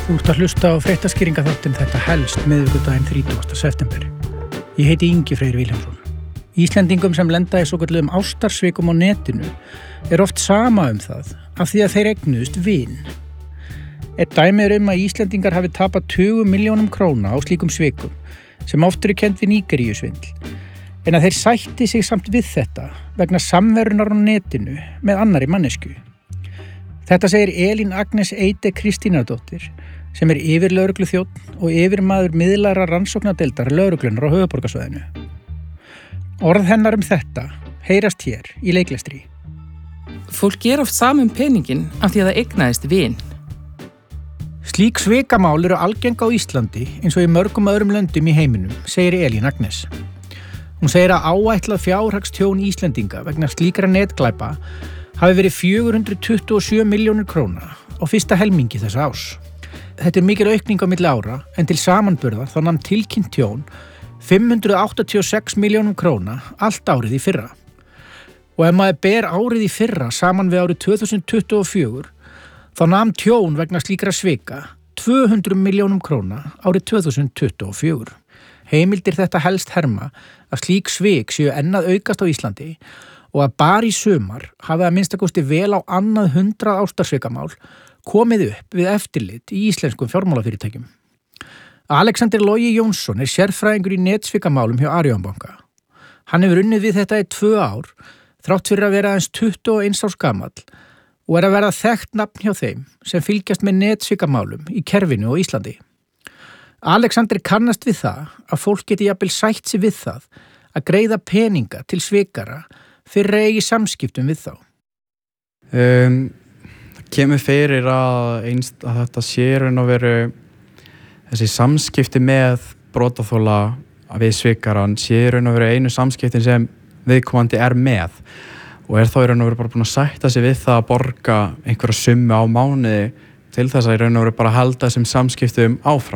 Þú ert að hlusta á fréttaskýringaþáttinn Þetta helst miðvikudaginn 30. september. Ég heiti Ingi Freyr Vilhelmsson. Íslendingum sem lenda í svokölluðum ástarsvikum á netinu er oft sama það af því að þeir eignuðust vin. Dæmi að Íslendingar hafi tapað 20 milljónum króna á slíkum svikum sem oft eru kennd við Nígeríusvindl, en að þeir sætti sig samt við þetta vegna samverunar á netinu með annarri mannesku. Þetta segir Elín Agnes Eide Kristínardóttir, sem er yfirlögregluþjónn og yfirmaður miðlæra rannsóknardeildar lögreglunar á höfuðborgarsvæðinu. Orð hennar þetta heyrast hér í leiklestri. Fólk ger oft saman peningin af því að það eignaðist vin. Slík svikamál eru algeng á Íslandi eins og í mörgum öðrum löndum í heiminum, segir Elín Agnes. Hún segir að áætlað fjárhagstjón Íslendinga vegna slíkra netglæpa hafi verið 427 milljónir króna á fyrsta helmingi þessa árs. Þetta er mikil aukning á milli ára, en til samanburðar þá nam tilkynnt tjón 586 milljónum króna allt árið í fyrra. Og ef maður ber árið í fyrra saman við árið 2024, þá nam tjón vegna slíkra svika 200 milljónum króna árið 2024. Heimildir þetta helst herma að slík svik séu enn að aukast á Íslandi og að bara í sumar hafi að minnstakosti vel á annað 100 ástarsvikamál komið upp við eftirlit í íslenskum fjármálafyrirtækjum. Alexander Logi Jónsson er sérfræðingur í netsvikamálum hjá Arion banka. Hann hefur unnið við þetta í 2 ár, þrátt fyrir að vera aðeins 21 árs gamall og er að verða þekkt nafn hjá þeim sem fylgjast með netsvikamálum í kerfinu á Íslandi. Alexander kannast við það að fólk geti jafnvel sætt sig við það að greiða peninga til svikara fyrir að eigi samskiptum við þá. Það kemur fyrir að þetta sé raun og veru þessi samskipti með brotaþola við svikaran sé raun og veru einu samskiptin sem viðkomandi er með og er þá í raun og veru bara búin að sætta sig við það að borga einhverja summu á mánuði til þess að í raun og veru bara halda þessum samskiptum áfram.